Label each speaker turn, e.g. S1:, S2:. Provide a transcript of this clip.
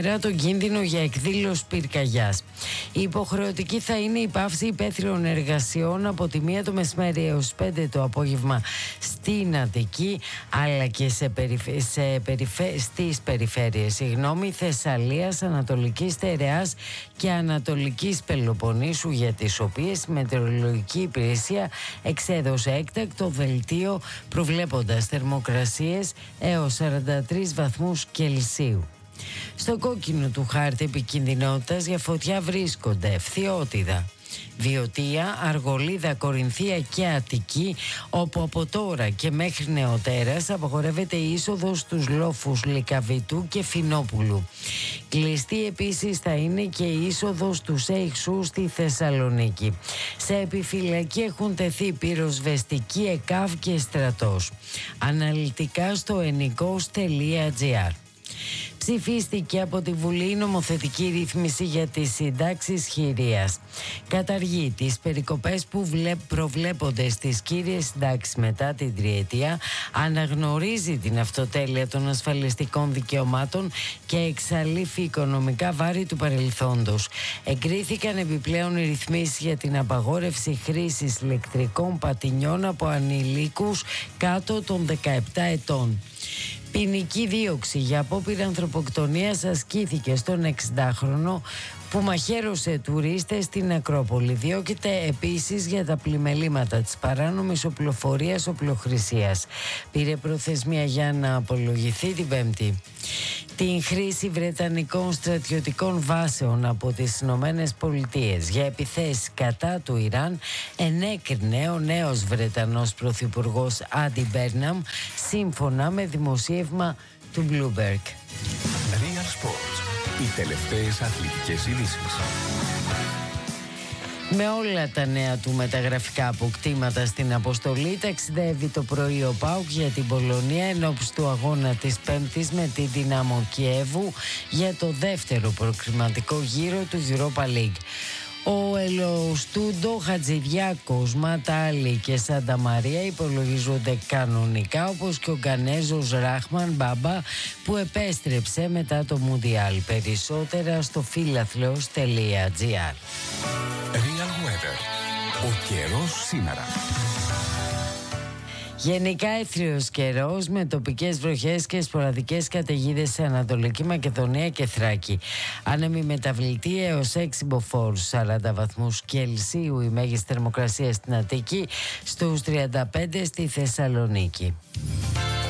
S1: ημέρα τον κίνδυνο για εκδήλωση πυρκαγιάς. Η υποχρεωτική θα είναι η πάυση υπαίθριων εργασιών από τη 1 το μεσημέρι έως 5 το απόγευμα στην Αττική, αλλά και στις περιφέρειες Θεσσαλίας, Ανατολικής Στερεάς και Ανατολικής Πελοποννήσου, για τις οποίες η Μετεωρολογική Υπηρεσία εξέδωσε έκτακτο δελτίο, προβλέποντας θερμοκρασίες έως 43 βαθμούς Κελσίου. Στο κόκκινο του χάρτη επικινδυνότητας για φωτιά βρίσκονται Φθιώτιδα, Βιωτία, Αργολίδα, Κορινθία και Αττική, όπου από τώρα και μέχρι νεοτέρας απαγορεύεται η είσοδος στους λόφους Λυκαβητού και Φινόπουλου. Κλειστή επίσης θα είναι και η είσοδος του Σέιχσου στη Θεσσαλονίκη. Σε επιφυλακή έχουν τεθεί πυροσβεστική, ΕΚΑΒ και στρατός. Αναλυτικά στο ενικός.gr. Ψηφίστηκε από τη Βουλή η νομοθετική ρύθμιση για τις συντάξεις χειρίας. Καταργεί τις περικοπές που προβλέπονται στις κύριες συντάξεις μετά την τριετία, αναγνωρίζει την αυτοτέλεια των ασφαλιστικών δικαιωμάτων και εξαλείφει οικονομικά βάρη του παρελθόντος. Εγκρίθηκαν επιπλέον οι ρυθμίσεις για την απαγόρευση χρήσης ηλεκτρικών πατινιών από ανηλίκους κάτω των 17 ετών. Ποινική δίωξη για απόπειρα ανθρωποκτονίας ασκήθηκε στον 60χρονο που μαχαίρωσε τουρίστες στην Ακρόπολη. Διώκεται επίσης για τα πλημελήματα της παράνομης οπλοφορίας οπλοχρησίας. Πήρε προθεσμία για να απολογηθεί την Πέμπτη. Την χρήση βρετανικών στρατιωτικών βάσεων από τις Ηνωμένες Πολιτείες για επιθέσεις κατά του Ιράν ενέκρινε ο νέος Βρετανός Πρωθυπουργός Άντι Μπέρναμ, σύμφωνα με δημοσίευμα του Bloomberg.
S2: Real Sports. Οι τελευταίες αθλητικές ειδήσεις.
S1: Με όλα τα νέα του μεταγραφικά αποκτήματα στην αποστολή, ταξιδεύει το πρωί ο ΠΑΟΚ για την Πολωνία ενώπιση του αγώνα της Πέμπτης με τη Δυνάμο Κιέβου για το δεύτερο προκριματικό γύρο του Europa League. Ο Ελοστούντο, Χατζηδιάκος, Ματάλη και Σάντα Μαρία υπολογίζονται κανονικά, όπως και ο Γκανέζος Ράχμαν Μπάμπα που επέστρεψε μετά το Μουντιάλ. Περισσότερα στο φιλαθλος.gr.
S2: Real Weather. Ο καιρός σήμερα.
S1: Γενικά έθριος καιρός με τοπικές βροχές και σποραδικές καταιγίδες σε Ανατολική Μακεδονία και Θράκη. Άνεμη μεταβλητή έως 6 μποφόρ, 40 βαθμούς Κελσίου η μέγιστη θερμοκρασία στην Αττική, στους 35 στη Θεσσαλονίκη.